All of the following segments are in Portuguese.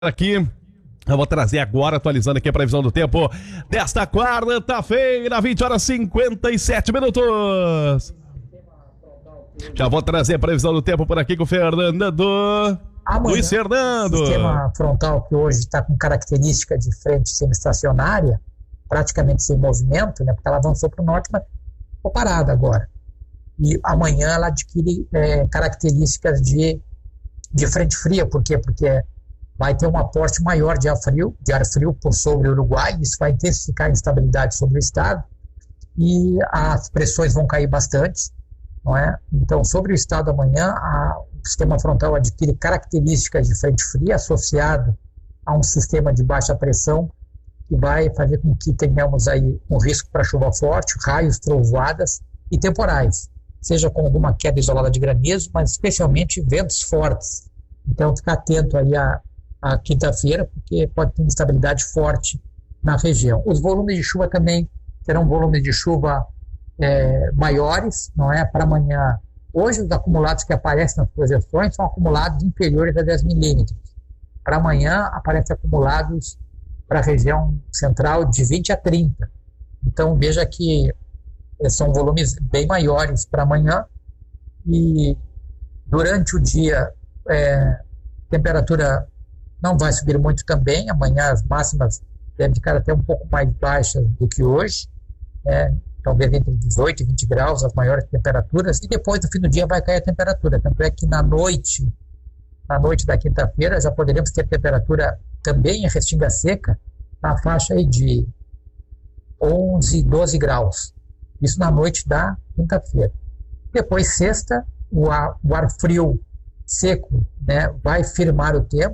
Aqui, eu vou trazer agora, atualizando aqui a previsão do tempo desta quarta-feira, 20 horas 57 minutos. Já vou trazer a previsão do tempo por aqui com o Fernando. Luiz Fernando. O sistema frontal que hoje está com característica de frente semi-estacionária, praticamente sem movimento, né, porque ela avançou para o norte, mas ficou parada agora. E amanhã ela adquire características de frente fria. Por quê? Porque vai ter um aporte maior de ar frio por sobre o Uruguai, isso vai intensificar a instabilidade sobre o estado e as pressões vão cair bastante, não é? Então, sobre o estado amanhã, o sistema frontal adquire características de frente fria associado a um sistema de baixa pressão que vai fazer com que tenhamos aí um risco para chuva forte, raios, trovoadas e temporais, seja com alguma queda isolada de granizo, mas especialmente ventos fortes. Então, ficar atento aí a quinta-feira, porque pode ter instabilidade forte na região. Os volumes de chuva também serão volumes de chuva maiores, não é? Para amanhã. Hoje, os acumulados que aparecem nas projeções são acumulados inferiores a 10 milímetros. Para amanhã, aparecem acumulados para a região central de 20 a 30. Então, veja que são volumes bem maiores para amanhã. E durante o dia, temperatura não vai subir muito também. Amanhã as máximas devem ficar até um pouco mais baixas do que hoje, talvez entre 18 e 20 graus as maiores temperaturas, e depois no fim do dia vai cair a temperatura. Tanto é que na noite da quinta-feira já poderemos ter temperatura também em Restinga Seca na faixa aí de 11, 12 graus. Isso na noite da quinta-feira. Depois, sexta, o ar frio seco, né, vai firmar o tempo.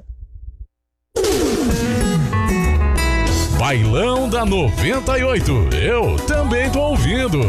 Bailão da 98, eu também tô ouvindo.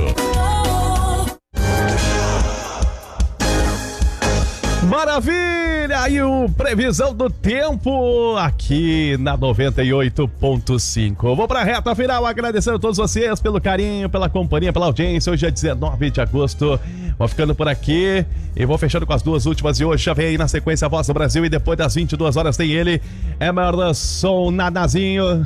Maravilha! E o previsão do tempo aqui na 98.5. Vou pra reta final, agradecendo a todos vocês pelo carinho, pela companhia, pela audiência. Hoje é 19 de agosto. Vou ficando por aqui e vou fechando com as duas últimas de hoje. Já vem aí na sequência a Voz do Brasil e depois das 22 horas tem ele, Emerson Nanazinho.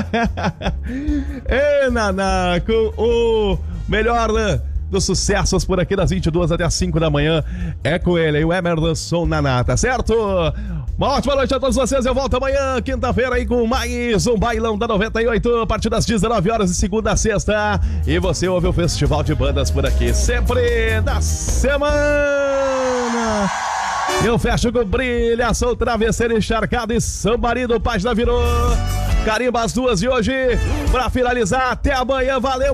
Naná, com o melhor dos sucessos por aqui das 22 até as 5 da manhã. É com ele, o Emerson Naná, tá certo? Uma ótima noite a todos vocês. Eu volto amanhã, quinta-feira, aí com mais um Bailão da 98, a partir das 19 horas de segunda a sexta. E você ouve o Festival de Bandas por aqui, sempre na semana. Eu fecho com Brilhação, Travesseiro Encharcado e Sambari do Página Virou. Carimba as duas de hoje pra finalizar. Até amanhã, valeu!